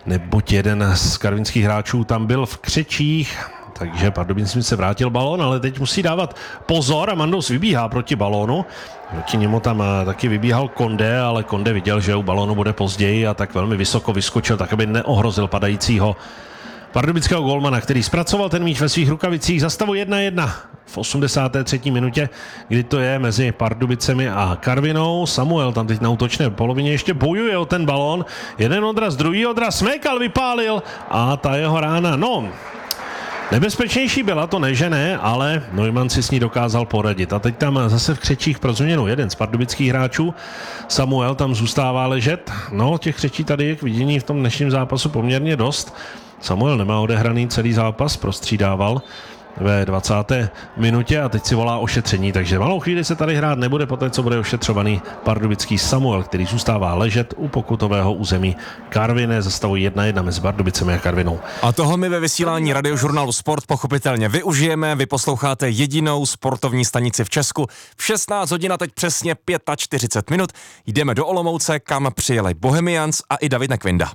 neboť jeden z karvinských hráčů tam byl v křečích, takže Pardubicím se vrátil balón, ale teď musí dávat pozor a Mandous vybíhá proti balónu. Proti němu tam taky vybíhal Konde, ale Konde viděl, že u balónu bude později a tak velmi vysoko vyskočil, tak aby neohrozil padajícího pardubického golmana, který zpracoval ten míč ve svých rukavicích za stavu 1-1 v 83. minutě, kdy to je mezi Pardubicemi a Karvinou. Samuel tam teď na útočné polovině ještě bojuje o ten balón. Jeden odraz, druhý odraz, Smekal vypálil a ta jeho rána, nebezpečnější byla, to ne, že ne, ale Neumann si s ní dokázal poradit. A teď tam zase v křečích pro změnu jeden z pardubických hráčů. Samuel tam zůstává ležet. Těch křečí tady je k vidění v tom dnešním zápasu poměrně dost. Samuel nemá odehraný celý zápas, prostřídával ve 20. minutě a teď si volá ošetření, takže malou chvíli se tady hrát nebude poté, co bude ošetřovaný pardubický Samuel, který zůstává ležet u pokutového území Karviné za stavu 1-1 mezi Pardubicemi a Karvinou. A toho my ve vysílání radiožurnálu Sport pochopitelně využijeme. Vy posloucháte jedinou sportovní stanici v Česku. V 16 hodin a teď přesně 45 minut jdeme do Olomouce, kam přijeli Bohemians a i David Nekvinda.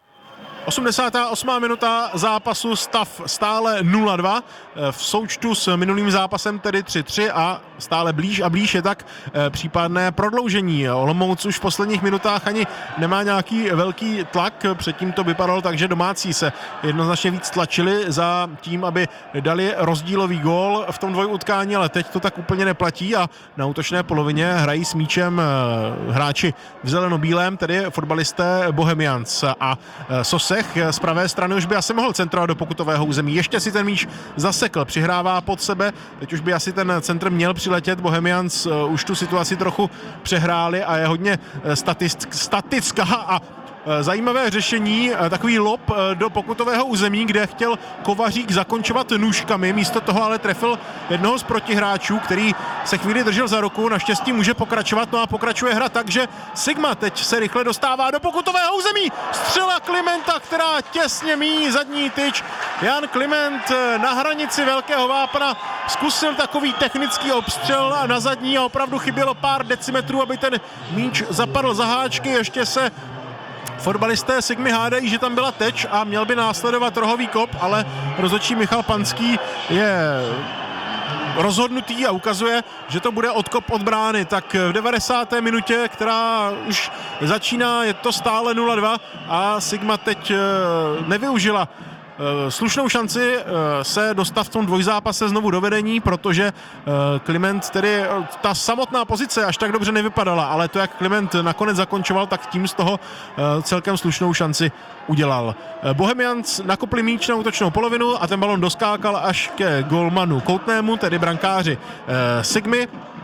88. minuta zápasu, stav stále 0-2, v součtu s minulým zápasem tedy 3-3 a stále blíž a blíž je tak případné prodloužení. Olomouc už v posledních minutách ani nemá nějaký velký tlak, předtím to vypadalo tak, že domácí se jednoznačně víc tlačili za tím, aby dali rozdílový gól v tom dvojutkání, ale teď to tak úplně neplatí a na útočné polovině hrají s míčem hráči v zelenobílém, tedy fotbalisté Bohemians a Sosech z pravé strany už by asi mohl centrovat do pokutového území. Ještě si ten míč zasekl, přihrává pod sebe, teď už by asi ten centr měl přiletět. Bohemians už tu situaci trochu přehráli a je hodně statická a zajímavé řešení, takový lob do pokutového území, kde chtěl Kovařík zakončovat nůžkami, místo toho ale trefil jednoho z protihráčů, který se chvíli držel za ruku, naštěstí může pokračovat, a pokračuje hra tak, že Sigma teď se rychle dostává do pokutového území, střela Klimenta, která těsně míjí zadní tyč. Jan Kliment na hranici velkého vápna zkusil takový technický obstřel na zadní a opravdu chybělo pár decimetrů, aby ten míč zapadl za háčky, ještě se fotbalisté Sigmy hádají, že tam byla teč a měl by následovat rohový kop, ale rozhodčí Michal Panský je rozhodnutý a ukazuje, že to bude odkop od brány. Tak v 90. minutě, která už začíná, je to stále 0-2 a Sigma teď nevyužila slušnou šanci se dostat v tom dvojzápase znovu do vedení, protože Kliment, tedy ta samotná pozice až tak dobře nevypadala, ale to, jak Kliment nakonec zakončoval, tak tím z toho celkem slušnou šanci udělal. Bohemians nakopli míč na útočnou polovinu a ten balon doskákal až ke golmanu Koutnému, tedy brankáři Sigmy.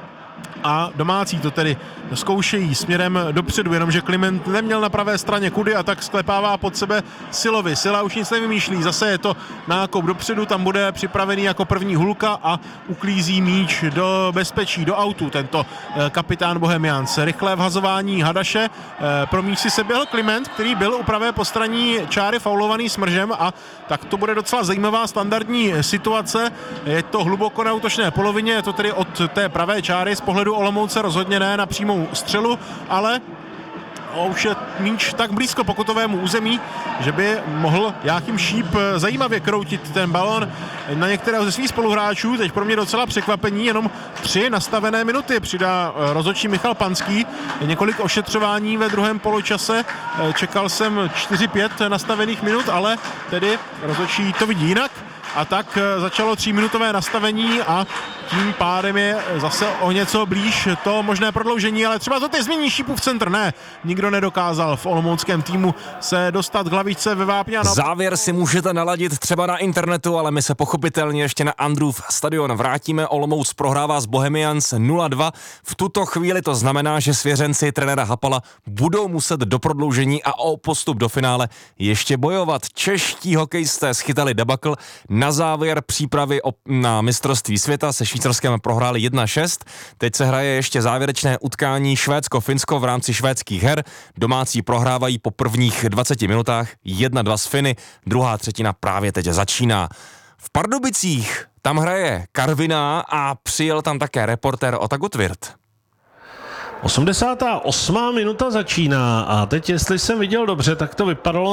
A domácí to tedy zkoušejí směrem dopředu, jenomže Kliment neměl na pravé straně kudy a tak sklepává pod sebe Silovi. Sila už nic nevymýšlí, zase je to nákop dopředu, tam bude připravený jako první Hulka a uklízí míč do bezpečí, do autu tento kapitán Bohemians. Rychlé vhazování Hadaše, pro míč si seběhl Kliment, který byl u pravé postraní čáry faulovaný Smržem a tak to bude docela zajímavá standardní situace. Je to hluboko na útočné polovině, je to tedy od té pravé čáry, z pohledu Olomouce rozhodně ne na přímou střelu, ale už je míč tak blízko pokutovému území, že by mohl Jáchym Šíp zajímavě kroutit ten balon na některého ze svých spoluhráčů. Teď pro mě docela překvapení, jenom 3 nastavené minuty přidá rozhodčí Michal Panský. Několik ošetřování ve druhém poločase, čekal jsem 4-5 nastavených minut, ale tedy rozhodčí to vidí jinak. A tak začalo 3minutové nastavení a tím pádem je zase o něco blíž to možné prodloužení, ale třeba to teď změní Šípův centr. Ne, nikdo nedokázal v olomouckém týmu se dostat k hlavičce ve Vápně. Závěr si můžete naladit třeba na internetu, ale my se pochopitelně ještě na Andrův stadion vrátíme. Olomouc prohrává s Bohemians 0-2. V tuto chvíli to znamená, že svěřenci trenéra Hapala budou muset do prodloužení a o postup do finále ještě bojovat. Čeští hokejisté schytali debakl na závěr přípravy na mistrovství světa, se Švýcarskem prohráli 1-6. Teď se hraje ještě závěrečné utkání Švédsko-Finsko v rámci švédských her. Domácí prohrávají po prvních 20 minutách 1-2 s Finy. Druhá třetina právě teď začíná. V Pardubicích tam hraje Karviná a přijel tam také reportér Ota Gutwirth. 88. minuta začíná a teď, jestli jsem viděl dobře, tak to vypadalo